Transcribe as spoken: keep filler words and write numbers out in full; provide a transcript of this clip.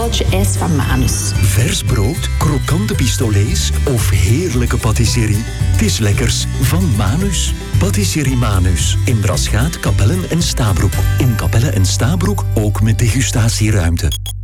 pistoltje ijs van Manus. Vers brood, krokante pistolets of heerlijke patisserie. Het is lekkers van Manus. Patisserie Manus. In Braschaat, Kapellen en Stabroek. In Kapellen en Stabroek ook met degustatieruimte.